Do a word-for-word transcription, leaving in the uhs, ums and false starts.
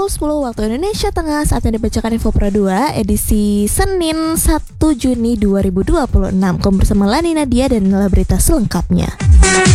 pukul sepuluh waktu Indonesia Tengah. Saatnya dibacakan Info Pro dua edisi Senin satu Juni dua ribu dua puluh enam. Kamu bersama Lani Nadia dan inilah berita selengkapnya.